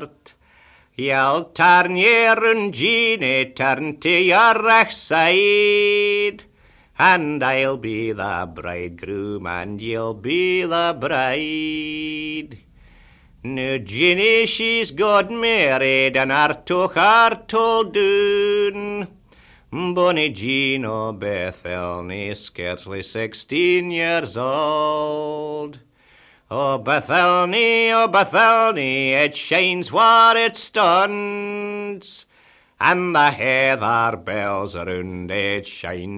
heart. You'll turn your own Jeannie, turn to your right side, and I'll be the bridegroom, and you'll be the bride. Now Jeannie, she's got married, and her took her told doon. Bonnie Jean o' Bethelny, scarcely 16 years old. Oh, Bethelny, it shines where it stands, and the heather bells around it shine